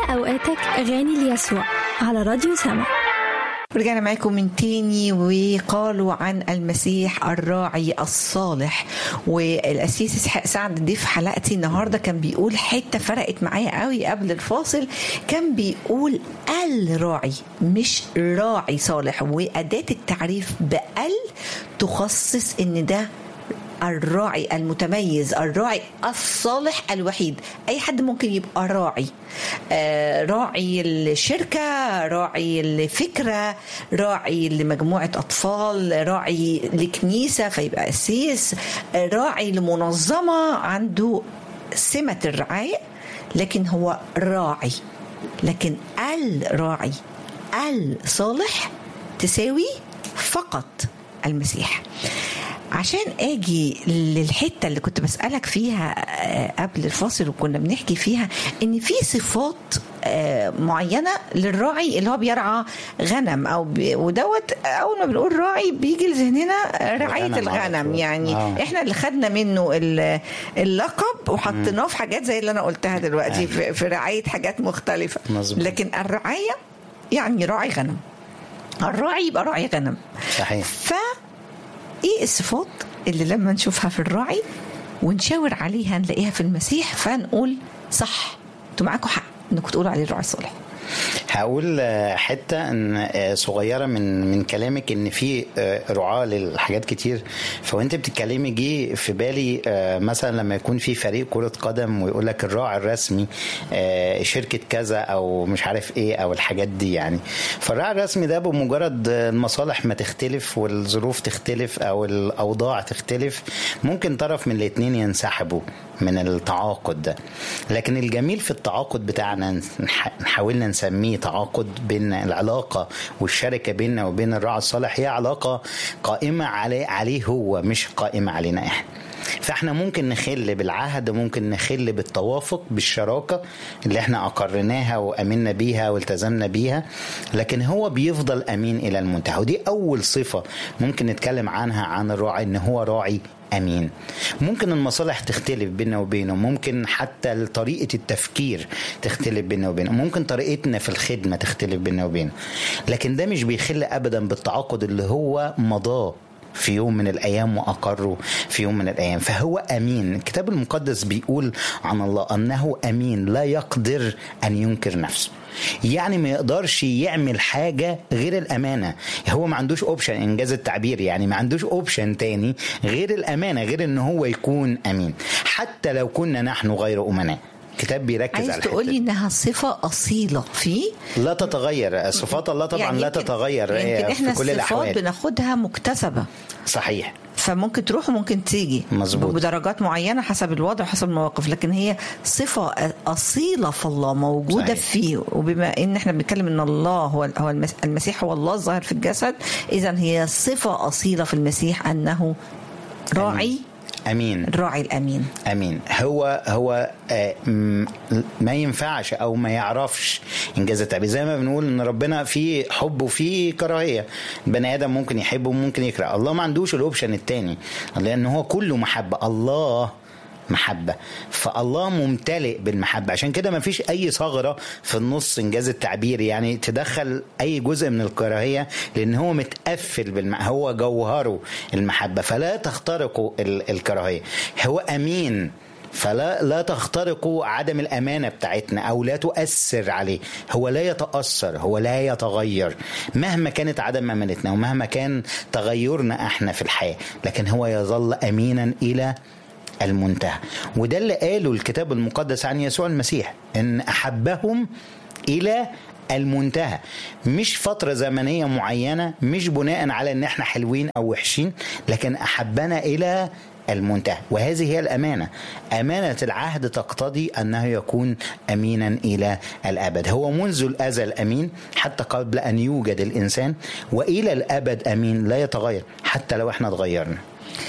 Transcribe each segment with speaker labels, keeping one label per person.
Speaker 1: أوقاتك أغاني ليسوع على راديو سما.
Speaker 2: رجعنا معاكم من تاني وقالوا عن المسيح الراعي الصالح. والأسيس إسحاق سعد ضيف حلقتي النهاردة كان بيقول حتة فرقت معايا قوي قبل الفاصل. كان بيقول الراعي مش راعي صالح، وأداة التعريف بأل تخصص إن ده الراعي المتميز، الراعي الصالح الوحيد. أي حد ممكن يبقى راعي، راعي الشركة، راعي الفكرة، راعي لمجموعة أطفال، راعي لكنيسة فيبقى أسيس، راعي لمنظمة عنده سمة الرعاية لكن هو راعي. لكن الراعي الصالح تساوي فقط المسيح. عشان اجي للحته اللي كنت بسالك فيها قبل الفاصل وكنا بنحكي فيها ان في صفات معينه للراعي اللي هو بيرعى غنم ودوت اول ما بنقول راعي بيجي لذهننا رعايه الغنم. يعني احنا اللي خدنا منه اللقب وحطيناه في حاجات زي اللي انا قلتها دلوقتي في رعايه حاجات مختلفه. لكن الرعايه يعني راعي غنم، الراعي يبقى راعي غنم.
Speaker 3: صحيح.
Speaker 2: ايه الصفات اللي لما نشوفها في الراعي ونشاور عليها نلاقيها في المسيح فنقول صح انتوا معاكم حق انكم تقولوا عليه الراعي الصالح؟
Speaker 3: هقول حتة صغيرة من كلامك ان في رعاة للحاجات كتير. فوانت بتتكلمي جي في بالي مثلا لما يكون في فريق كرة قدم ويقول لك الراعي الرسمي شركة كذا او مش عارف ايه او الحاجات دي. يعني فالراعي الرسمي ده بمجرد المصالح ما تختلف والظروف تختلف او الاوضاع تختلف ممكن طرف من الاتنين ينسحبوا من التعاقد ده. لكن الجميل في التعاقد بتاعنا نحاولنا نسميه تعاقد بين العلاقة والشركة بيننا وبين الراعي الصالح هي علاقة قائمة عليه هو مش قائمة علينا احنا. فاحنا ممكن نخل بالعهد، ممكن نخل بالتوافق بالشراكة اللي احنا أقرناها وأمنا بيها والتزمنا بيها، لكن هو بيفضل أمين إلى المنتهى. ودي أول صفة ممكن نتكلم عنها عن الراعي، إن هو راعي أمين. ممكن المصالح تختلف بيننا وبينه، ممكن حتى طريقة التفكير تختلف بيننا وبينه، ممكن طريقتنا في الخدمة تختلف بيننا وبينه، لكن ده مش بيخل أبدا بالتعاقد اللي هو مضاه في يوم من الأيام وأقره في يوم من الأيام. فهو أمين. الكتاب المقدس بيقول عن الله أنه أمين لا يقدر أن ينكر نفسه. يعني ما يقدرش يعمل حاجة غير الأمانة. هو ما عندوش أوبشن، إنجاز التعبير، يعني ما عندوش أوبشن تاني غير الأمانة، غير إن هو يكون أمين حتى لو كنا نحن غير أمناء. الكتاب بيركز على
Speaker 2: عايز تقولي انها صفه اصيله فيه لا
Speaker 3: تتغير. صفات الله طبعا يعني لا تتغير
Speaker 2: في
Speaker 3: كل الاحوال.
Speaker 2: الصفات بناخدها مكتسبه.
Speaker 3: صحيح.
Speaker 2: فممكن تروح وممكن تيجي
Speaker 3: مزبوط.
Speaker 2: بدرجات معينه حسب الوضع وحسب المواقف، لكن هي صفه اصيله في الله موجوده صحيح. فيه. وبما ان احنا بنتكلم ان الله هو المسيح هو الله الظاهر في الجسد، اذا هي صفه اصيله في المسيح انه راعي
Speaker 3: أمين.
Speaker 2: الراعي الأمين
Speaker 3: أمين. هو ما ينفعش أو ما يعرفش إنجاز التعبير. زي ما بنقول إن ربنا فيه حب وفيه كراهية. بني آدم ممكن يحب وممكن يكره. الله ما عندوش الأوبشن التاني، لأن هو كله محبة. الله محبة، فالله ممتلئ بالمحبة. عشان كده ما فيش أي ثغرة في النص إنجاز التعبير يعني تدخل أي جزء من الكراهية، لأن هو متقفل هو جوهره المحبة، فلا تخترق الكراهية. هو أمين، فلا تخترقوا عدم الأمانة بتاعتنا أو لا تؤثر عليه. هو لا يتأثر، هو لا يتغير مهما كانت عدم أمانتنا ومهما كان تغيرنا احنا في الحياة، لكن هو يظل أمينا إلى المنتهى. وده اللي قاله الكتاب المقدس عن يسوع المسيح، ان احبهم الى المنتهى. مش فترة زمنية معينة، مش بناء على ان احنا حلوين او وحشين، لكن احبنا الى المنتهى. وهذه هي الأمانة. أمانة العهد تقتضي أنه يكون أمينا إلى الأبد. هو منذ الأزل أمين حتى قبل أن يوجد الإنسان، وإلى الأبد أمين لا يتغير حتى لو احنا اتغيرنا.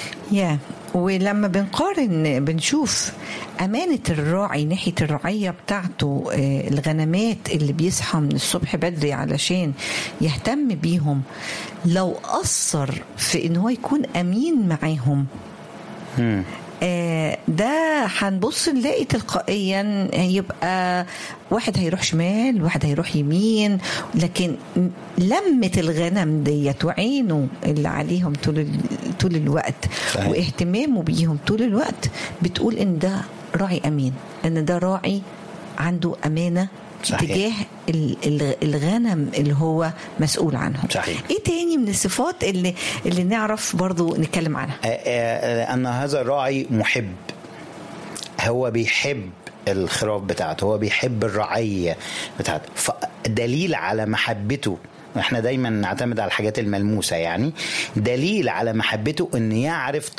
Speaker 2: ولما بنقارن بنشوف أمانة الراعي ناحية الرعية بتاعته، الغنمات اللي بيصحى من الصبح بدري علشان يهتم بيهم، لو أثر في إن هو يكون أمين معاهم ده هنبص نلاقي تلقائيا يبقى واحد هيروح شمال واحد هيروح يمين، لكن لمة الغنم ديت وعينه اللي عليهم طول الوقت صحيح. واهتمامه بيهم طول الوقت بتقول ان ده راعي امين، ان ده راعي عنده امانة صحيح. تجاه الغنم اللي هو مسؤول عنهم صحيح. ايه تاني من الصفات اللي نعرف برضو نتكلم عنها؟
Speaker 3: ان هذا الراعي محب، هو بيحب الخراف بتاعته، هو بيحب الرعية بتاعته، فدليل على محبته. احنا دايما نعتمد على الحاجات الملموسة، يعني دليل على محبته ان يعرف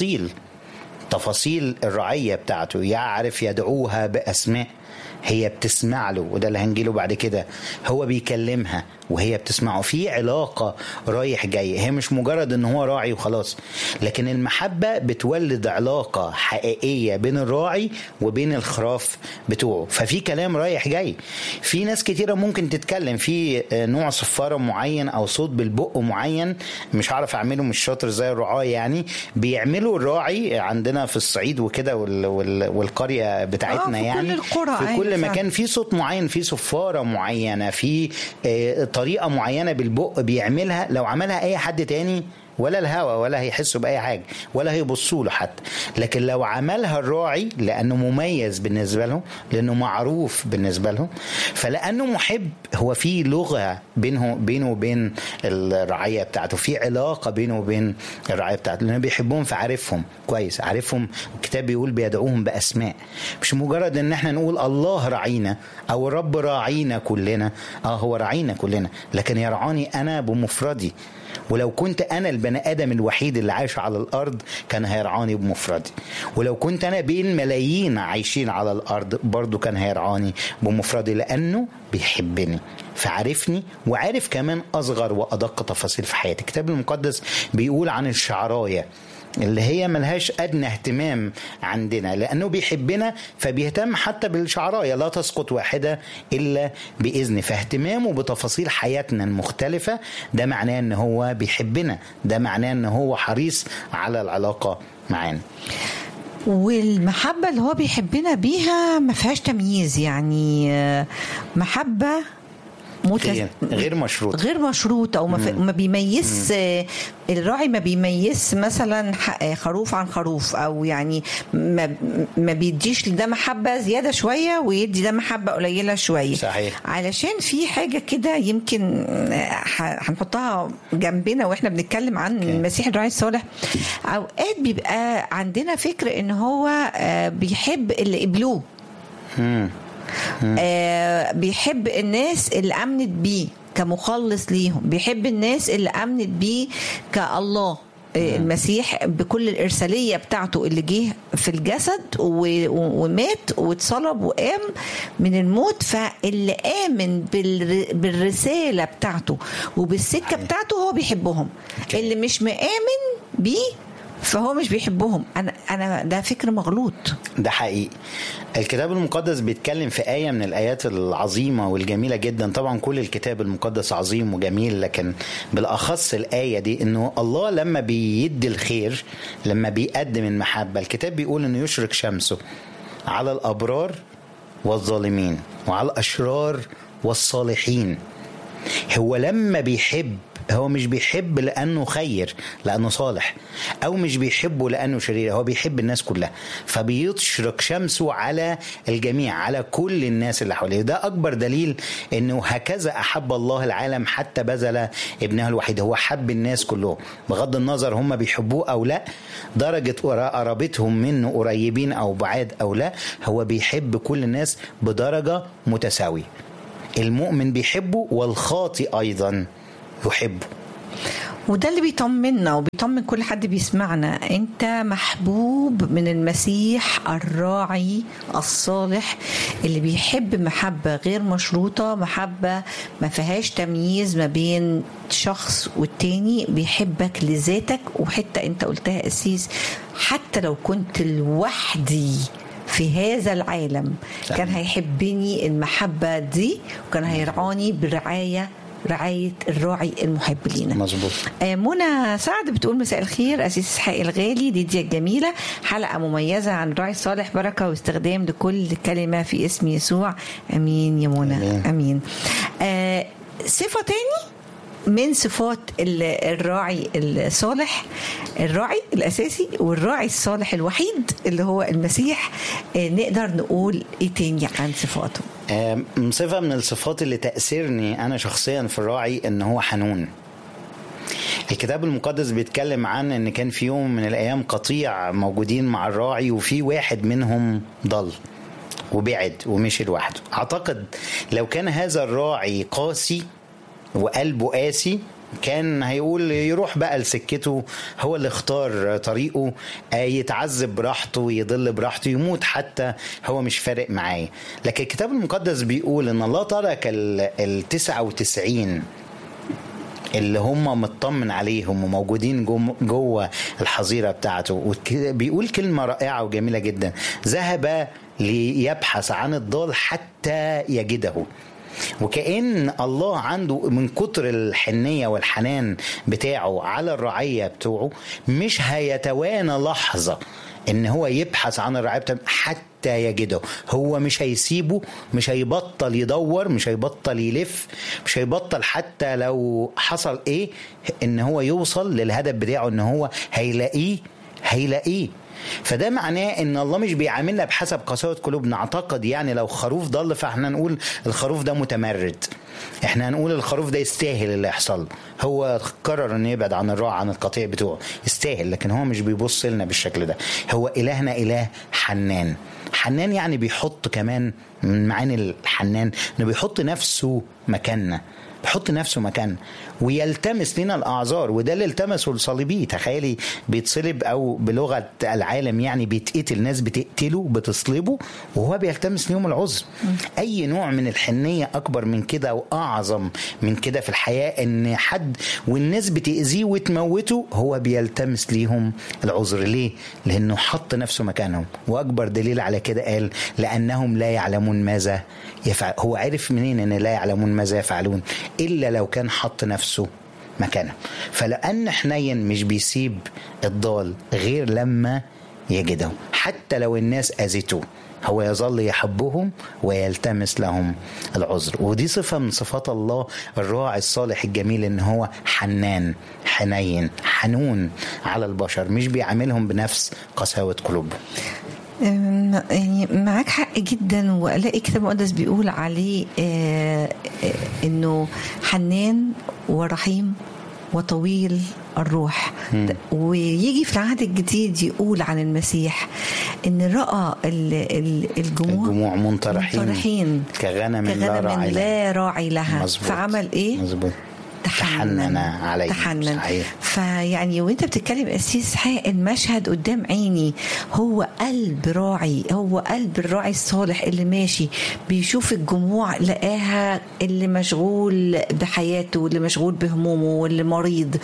Speaker 3: تفاصيل الرعية بتاعته، يعرف يدعوها بأسماء، هي بتسمع له، وده اللي هنجيله بعد كده. هو بيكلمها وهي بتسمعه، في علاقة رايح جاي، هي مش مجرد ان هو راعي وخلاص، لكن المحبة بتولد علاقة حقيقية بين الراعي وبين الخراف بتوعه، ففي كلام رايح جاي. في ناس كتيرة ممكن تتكلم في نوع صفارة معين او صوت بالبق معين، مش عارف اعمله، مش شاطر زي الرعاة يعني، بيعملوا الراعي عندنا في الصعيد وكده والقرية بتاعتنا يعني في كل مكان في صوت معين، في صفارة معينة، في طريقة معينة بالبق بيعملها، لو عملها اي حد تاني ولا الهوا ولا هيحسوا بأي حاجة ولا هيبصوا له حتى، لكن لو عملها الراعي لأنه مميز بالنسبة له، لأنه معروف بالنسبة له، فلأنه محب، هو في لغة بينه وبين الرعية بتاعته، في علاقة بينه وبين الرعية بتاعته، لأنه بيحبهم فعارفهم كويس، عارفهم. الكتاب بيقول بيدعوهم بأسماء، مش مجرد ان احنا نقول الله رعينا او الرب راعينا كلنا، هو راعينا كلنا، لكن يرعاني انا بمفردي، ولو كنت أنا البني آدم الوحيد اللي عايش على الأرض كان هيرعاني بمفردي، ولو كنت أنا بين ملايين عايشين على الأرض برضو كان هيرعاني بمفردي، لأنه بيحبني فعرفني، وعارف كمان أصغر وأدق تفاصيل في حياتي. الكتاب المقدس بيقول عن الشعراية اللي هي ملهاش أدنى اهتمام عندنا، لأنه بيحبنا فبيهتم حتى بالشعراية، لا تسقط واحدة إلا بإذن، فاهتمامه بتفاصيل حياتنا المختلفة ده معناه أنه هو بيحبنا، ده معناه أنه هو حريص على العلاقة معانا.
Speaker 2: والمحبة اللي هو بيحبنا بيها ما فيهاش تمييز، يعني محبة
Speaker 3: غير
Speaker 2: مشروط او ما بيميز الراعي، ما بيميز مثلا خروف عن خروف، او يعني ما بيديش ده محبه زياده شويه ويدي ده محبه قليله شويه
Speaker 3: صحيح.
Speaker 2: علشان في حاجه كده يمكن هنحطها جنبنا واحنا بنتكلم عن المسيح الراعي الصالح. اوقات بيبقى عندنا فكر ان هو بيحب اللي قبلوه، بيحب الناس اللي أمنت بيه كمخلص ليهم، بيحب الناس اللي أمنت بيه كالله المسيح بكل الإرسالية بتاعته اللي جه في الجسد ومات واتصلب وقام من الموت، فاللي آمن بالرسالة بتاعته وبالسكة بتاعته هو بيحبهم. اللي مش مآمن بيه فهو مش بيحبهم. أنا ده فكر مغلوط.
Speaker 3: ده حقيقي. الكتاب المقدس بيتكلم في آية من الآيات العظيمة والجميلة جدا، طبعا كل الكتاب المقدس عظيم وجميل، لكن بالأخص الآية دي إنه الله لما بيدي الخير، لما بيقدم المحبة، الكتاب بيقول إنه يشرق شمسه على الأبرار والظالمين وعلى الأشرار والصالحين. هو لما بيحب، هو مش بيحب لأنه خير، لأنه صالح، أو مش بيحبه لأنه شرير، هو بيحب الناس كلها، فبيشرق شمسه على الجميع، على كل الناس اللي حواليه. ده أكبر دليل أنه هكذا أحب الله العالم حتى بذل ابنه الوحيد. هو حب الناس كلهم بغض النظر هم بيحبوه أو لا، درجة قرابتهم منه قريبين أو بعاد أو لا، هو بيحب كل الناس بدرجة متساوية. المؤمن بيحبه والخاطئ أيضا يحبه.
Speaker 2: وده اللي بيطمنا وبيطمن كل حد بيسمعنا، انت محبوب من المسيح الراعي الصالح اللي بيحب محبة غير مشروطة، محبة ما فيهاش تمييز ما بين شخص والتاني، بيحبك لذاتك. وحتى انت قلتها أسيس، حتى لو كنت لوحدي في هذا العالم كان هيحبني المحبة دي، وكان هيرعاني برعاية رعاية الراعي المحب لينا.
Speaker 3: مظبوط.
Speaker 2: منى سعد بتقول مساء الخير أسيس إسحاق الغالي، ليديا الجميلة، حلقة مميزة عن الراعي الصالح، بركة واستخدام لكل كلمة في اسم يسوع. أمين يا منى. أمين. صفة تاني من صفات الراعي الصالح، الراعي الأساسي والراعي الصالح الوحيد اللي هو المسيح، نقدر نقول إيه تاني عن صفاته؟
Speaker 3: صفة من الصفات اللي تأثيرني أنا شخصيا في الراعي إن هو حنون. الكتاب المقدس بيتكلم عن إن كان في يوم من الأيام قطيع موجودين مع الراعي، وفي واحد منهم ضل وبعد ومشي لوحده. أعتقد لو كان هذا الراعي قاسي وقلبه قاسي كان هيقول يروح بقى لسكته، هو اللي اختار طريقه، يتعذب براحته، يضل براحته، يموت حتى، هو مش فارق معاه. لكن الكتاب المقدس بيقول ان الله ترك 99 اللي هم مطمن عليهم وموجودين جوه الحظيرة بتاعته. بيقول كلمة رائعة وجميلة جدا: ذهب ليبحث عن الضال حتى يجده. وكأن الله عنده من كتر الحنية والحنان بتاعه على الرعية بتوعه مش هيتوانى لحظة ان هو يبحث عن الرعاية بتاعه حتى يجده. هو مش هيسيبه، مش هيبطل يدور، مش هيبطل يلف، مش هيبطل حتى لو حصل ايه ان هو يوصل للهدف بتاعه، ان هو هيلاقيه. فده معناه ان الله مش بيعاملنا بحسب قساوة قلوبنا. اعتقد يعني لو خروف ضل فاحنا نقول الخروف ده متمرد، احنا هنقول الخروف ده يستاهل اللي يحصل، هو قرر انه يبعد عن الراعي عن القطيع بتوعه، يستاهل. لكن هو مش بيبص لنا بالشكل ده. هو إلهنا إله حنان. حنان يعني بيحط كمان من معاني الحنان انه بيحط نفسه مكاننا، بيحط نفسه مكان ويلتمس لنا الأعذار. وده اللي التمسه الصليبي. تخيلي بيتصلب، أو بلغة العالم يعني بيتقتل، ناس بتقتله بتصلبه وهو بيلتمس لهم العذر. أي نوع من الحنية أكبر من كده وأعظم من كده في الحياة؟ إن حد والناس بتأذيه وتموته هو بيلتمس ليهم العذر. ليه؟ لأنه حط نفسه مكانهم. وأكبر دليل على كده قال لأنهم لا يعلمون ماذا يفعل. هو عرف منين أن لا يعلمون ماذا يفعلون؟ إلا لو كان حط نفسه مكانه. فلأن حنين مش بيسيب الضال غير لما يجده، حتى لو الناس أذته هو يظل يحبهم ويلتمس لهم العذر. ودي صفة من صفات الله الراعي الصالح الجميل، ان هو حنان، حنين، حنون على البشر، مش بيعاملهم بنفس قساوة قلوبهم.
Speaker 2: يعني معاك حق جدا. وألاقي كتاب مقدس بيقول عليه انه حنان ورحيم وطويل الروح. ويجي في العهد الجديد يقول عن المسيح ان رأى الجموع منطرحين كغنم لا راعي لها. مزبوط. فعمل ايه؟
Speaker 3: مزبوط. تحنن عليه.
Speaker 2: تحنن. فيعني وانت بتتكلم أسيس إسحاق المشهد قدام عيني، هو قلب راعي، هو قلب الراعي الصالح اللي ماشي بيشوف الجموع، لقاها اللي مشغول بحياته واللي مشغول بهمومه واللي مريض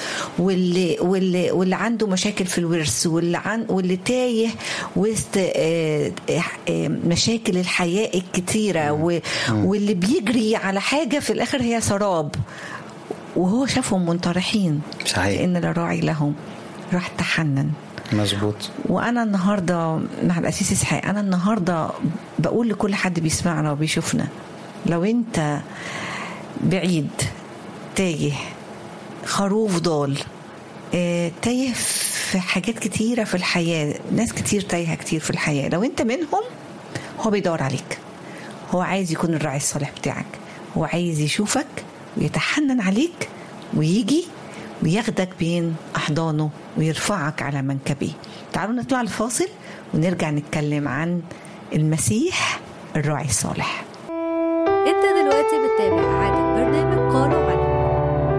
Speaker 2: واللي عنده مشاكل في الورث واللي تايه وسط مشاكل الحياة الكتيرة واللي بيجري على حاجة في الآخر هي سراب، وهو شافهم منطرحين.
Speaker 3: صحيح.
Speaker 2: لأن لا راعي لهم، راح تحنن.
Speaker 3: مظبوط.
Speaker 2: وأنا النهاردة مع الأسيس إسحاق، أنا النهاردة بقول لكل حد بيسمعنا وبيشوفنا، لو أنت بعيد تايه، خروف ضال، تايه في حاجات كتيرة في الحياة، ناس كتير تايهة كتير في الحياة، لو أنت منهم هو بيدور عليك، هو عايز يكون الراعي الصالح بتاعك، هو عايز يشوفك ويتحنن عليك ويجي وياخدك بين أحضانه ويرفعك على منكبيه. تعالوا نطلع الفاصل ونرجع نتكلم عن المسيح الراعي الصالح.
Speaker 1: انت دلوقتي بتتابع إعادة برنامج قالوا عنه